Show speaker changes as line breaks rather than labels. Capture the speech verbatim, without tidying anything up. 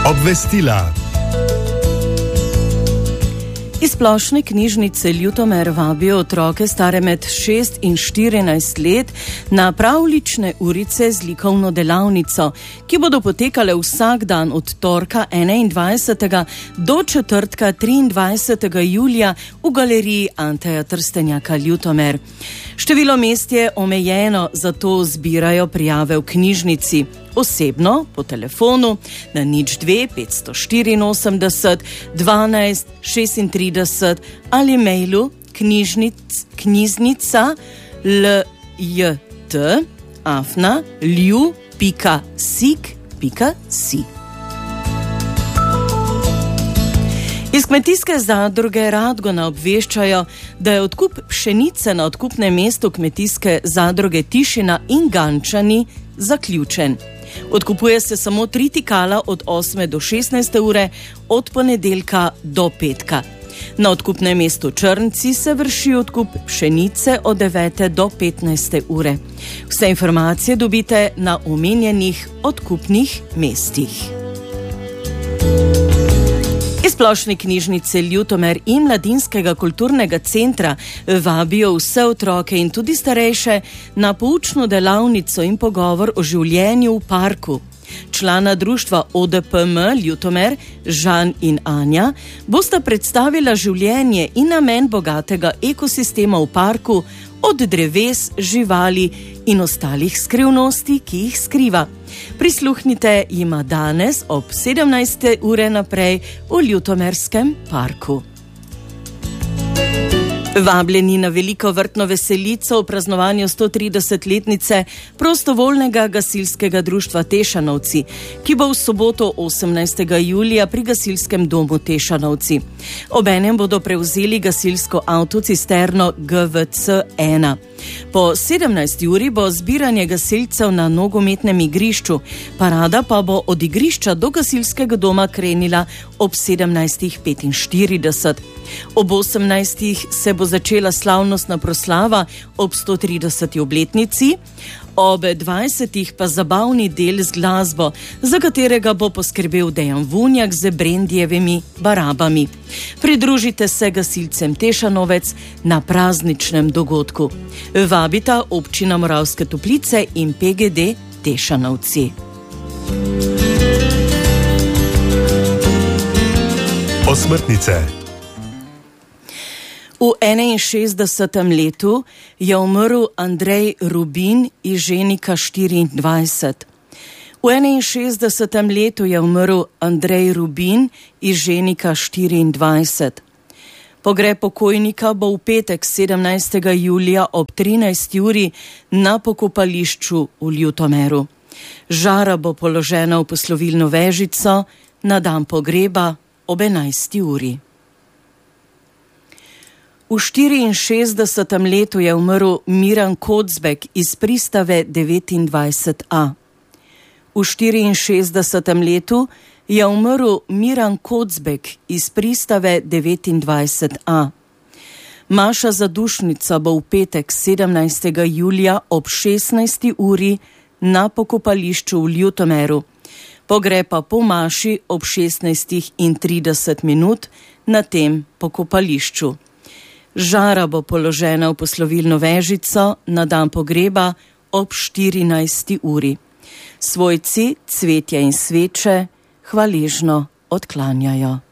Obvestila. Iz Splošne knjižnice Ljutomer vabijo otroke stare med šest in štirinajst let na pravljične urice z likovno delavnico, ki bodo potekale vsak dan od torka enaindvajsetega do četrtka triindvajsetega julija v galeriji Anteja Trstenjaka Ljutomer. Število mest je omejeno, zato zbirajo prijave v knjižnici. Osebno, po telefonu, na nič dve petsto štiriinosemdeset dvanajst šestintrideset ali mailu knjižnic, knjiznica ljt afna lju pika sik pika si. Iz kmetijske zadruge Radgona obveščajo, da je odkup pšenice na odkupnem mestu kmetijske zadruge Tišina in Gančani zaključen. Odkupuje se samo tri tikala od osme do šestnajste ure, od ponedeljka do petka. Na odkupnem mestu Črnci se vrši odkup pšenice od devete do petnajste ure. Vse informacije dobite na omenjenih odkupnih mestih. Iz Splošne knjižnice Ljutomer in Mladinskega kulturnega centra vabijo vse otroke in tudi starejše na poučno delavnico in pogovor o življenju v parku. Člana društva O D P M Ljutomer, Žan in Anja, bosta predstavila življenje in namen bogatega ekosistema v parku, od dreves, živali in ostalih skrivnosti, ki jih skriva. Prisluhnite jima danes ob sedemnajste ure naprej v Ljutomerskem parku. Vabljeni na veliko vrtno veselico v praznovanju stotridesetletnice prostovoljnega gasilskega društva Tešanovci, ki bo v soboto osemnajstega julija pri gasilskem domu Tešanovci. Obenem bodo prevzeli gasilsko avtocisterno G V C ena. Po sedemnajsti uri bo zbiranje gasilcev na nogometnem igrišču, parada pa bo od igrišča do gasilskega doma krenila ob sedemnajstih petinštirideset. Ob osemnajstih se bo začela slavnostna proslava ob stotrideseti obletnici, ob dvajsetih pa zabavni del z glasbo, za katerega bo poskrbel Dejan Vunjak z Brendijevimi barabami. Pridružite se gasilcem Tešanovec na prazničnem dogodku. Vabita občina Moravske Toplice in P G D Tešanovci. Osmrtnice.
V enainšestdesetem letu je umrl Andrej Rubin iz Ženika štiriindvajset. V enainšestdesetem letu je umrl Andrej Rubin iz Ženika štiriindvajset. Pogreb pokojnika bo v petek sedemnajstega julija ob trinajsti uri na pokopališču v Ljutomeru. Žara bo položena v poslovilno vežico na dan pogreba ob enajsti uri. V štiriinšestdesetem letu je umrl Miran Kocbek iz pristave devetindvajset A. V štiriinšestdesetem letu je umrl Miran Kocbek iz pristave devetindvajset A. Maša zadušnica bo v petek sedemnajstega julija ob šestnajsti uri na pokopališču v Ljutomeru. Pogreb pa po maši ob šestnajstih trideset minut na tem pokopališču. Žara bo položena v poslovilno vežico na dan pogreba ob štirinajsti uri. Svojci cvetje in sveče hvaležno odklanjajo.